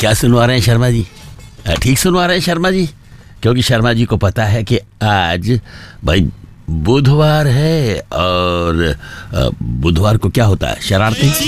क्या सुनवा रहे हैं शर्मा जी? ठीक सुनवा रहे हैं शर्मा जी, क्योंकि शर्मा जी को पता है कि आज भाई बुधवार है और बुधवार को क्या होता है? शरारती